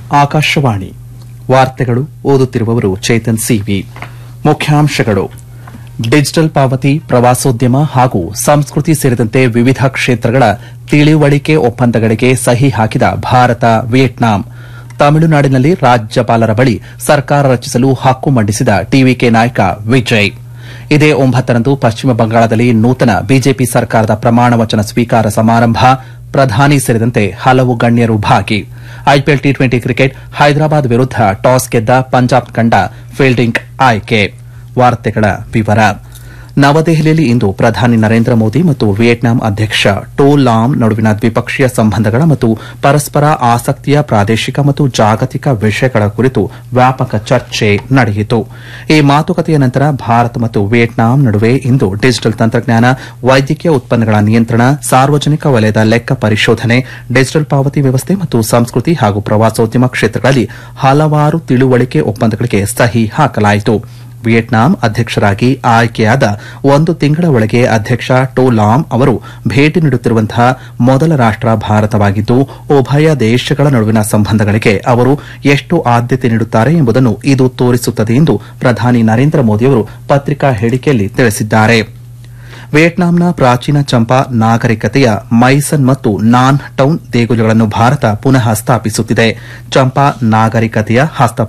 ಆಕಾಶವಾಣಿ ವಾರ್ತೆಗಳು ಓದುತ್ತಿರುವವರು ಚೇತನ್ ಸಿವಿ. ಮುಖ್ಯಾಂಶಗಳು: ಡಿಜಿಟಲ್ ಪಾವತಿ, ಪ್ರವಾಸೋದ್ಯಮ ಹಾಗೂ ಸಂಸ್ಕೃತಿ ಸೇರಿದಂತೆ ವಿವಿಧ ಕ್ಷೇತ್ರಗಳ ತಿಳಿವಳಿಕೆ ಒಪ್ಪಂದಗಳಿಗೆ ಸಹಿ ಹಾಕಿದ ಭಾರತ ವಿಯೆಟ್ನಾಂ. ತಮಿಳುನಾಡಿನಲ್ಲಿ ರಾಜ್ಯಪಾಲರ ಬಳಿ ಸರ್ಕಾರ ರಚಿಸಲು ಹಕ್ಕು ಮಂಡಿಸಿದ ಟಿವಿಕೆ ನಾಯಕ ವಿಜಯ್. ಇದೇ 9ರಂದು ಪಶ್ಚಿಮ ಬಂಗಾಳದಲ್ಲಿ ನೂತನ ಬಿಜೆಪಿ ಸರ್ಕಾರದ ಪ್ರಮಾಣ ವಚನ ಸ್ವೀಕಾರ ಸಮಾರಂಭ. ಪ್ರಧಾನಿ ಸೇರಿದಂತೆ ಹಲವು ಗಣ್ಯರು ಭಾಗಿ. ಐಪಿಎಲ್ ಟಿ20 ಕ್ರಿಕೆಟ್ ಹೈದರಾಬಾದ್ ವಿರುದ್ದ ಟಾಸ್ ಗೆದ್ದ ಪಂಜಾಬ್ ತಂಡ ಫೀಲ್ಡಿಂಗ್ ಆಯ್ಕೆ. ವಾರ್ತೆಗಳ ವಿವರ. ನವದೆಹಲಿಯಲ್ಲಿ ಇಂದು ಪ್ರಧಾನಿ ನರೇಂದ್ರ ಮೋದಿ ಮತ್ತು ವಿಯೆಟ್ನಾಂ ಅಧ್ಯಕ್ಷ ಟೋ ಲಾಮ್ ನಡುವಿನ ದ್ವಿಪಕ್ಷೀಯ ಸಂಬಂಧಗಳ ಮತ್ತು ಪರಸ್ಪರ ಆಸಕ್ತಿಯ ಪ್ರಾದೇಶಿಕ ಮತ್ತು ಜಾಗತಿಕ ವಿಷಯಗಳ ಕುರಿತು ವ್ಯಾಪಕ ಚರ್ಚೆ ನಡೆಯಿತು. ಈ ಮಾತುಕತೆಯ ನಂತರ ಭಾರತ ಮತ್ತು ವಿಯೆಟ್ನಾಂ ನಡುವೆ ಇಂದು ಡಿಜಿಟಲ್ ತಂತ್ರಜ್ಞಾನ, ವೈದ್ಯಕೀಯ ಉತ್ಪನ್ನಗಳ ನಿಯಂತ್ರಣ, ಸಾರ್ವಜನಿಕ ವಲಯದ ಲೆಕ್ಕ ಪರಿಶೋಧನೆ, ಡಿಜಿಟಲ್ ಪಾವತಿ ವ್ಯವಸ್ಥೆ ಮತ್ತು ಸಂಸ್ಕೃತಿ ಹಾಗೂ ಪ್ರವಾಸೋದ್ಯಮ ಕ್ಷೇತ್ರಗಳಲ್ಲಿ ಹಲವಾರು ತಿಳುವಳಿಕೆ ಒಪ್ಪಂದಗಳಿಗೆ ಸಹಿ ಹಾಕಲಾಯಿತು. ವಿಯೆಟ್ನಾಂ ಅಧ್ಯಕ್ಷರಾಗಿ ಆಯ್ಕೆಯಾದ 1 ತಿಂಗಳ ಒಳಗೆ ಅಧ್ಯಕ್ಷ ಟೋ ಲಾಮ್ ಅವರು ಭೇಟಿ ನೀಡುತ್ತಿರುವಂತಹ ಮೊದಲ ರಾಷ್ಟ ಭಾರತವಾಗಿದ್ದು, ಉಭಯ ದೇಶಗಳ ನಡುವಿನ ಸಂಬಂಧಗಳಿಗೆ ಅವರು ಎಷ್ಟು ಆದ್ಯತೆ ನೀಡುತ್ತಾರೆ ಎಂಬುದನ್ನು ಇದು ತೋರಿಸುತ್ತದೆ ಎಂದು ಪ್ರಧಾನಿ ನರೇಂದ್ರ ಮೋದಿ ಅವರು ಪತ್ರಿಕಾ ಹೇಳಿಕೆಯಲ್ಲಿ ತಿಳಿಸಿದ್ದಾರೆ. ವಿಯೆಟ್ನಾಂನ ಪ್ರಾಚೀನ ಚಂಪಾ ನಾಗರಿಕತೆಯ ಮೈಸನ್ ಮತ್ತು ನಾನ್ ಟೌನ್ ದೇಗುಲಗಳನ್ನು ಭಾರತ ಪುನಃ ಸ್ಥಾಪಿಸುತ್ತಿದೆ. ಚಂಪಾ ನಾಗರಿಕತೆಯ